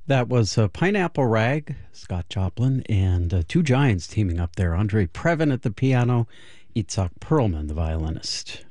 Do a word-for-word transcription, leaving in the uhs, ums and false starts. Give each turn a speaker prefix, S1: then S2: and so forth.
S1: That was uh, Pineapple Rag, Scott Joplin, and uh, two giants teaming up there. Andre Previn at the piano, Itzhak Perlman, the violinist.